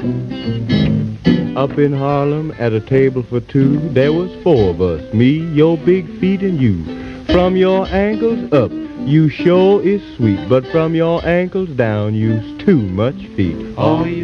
Up in Harlem at a table for two, there was four of us, me, your big feet, and you. From your ankles up, you sure is sweet, but from your ankles down, you's too much feet. All you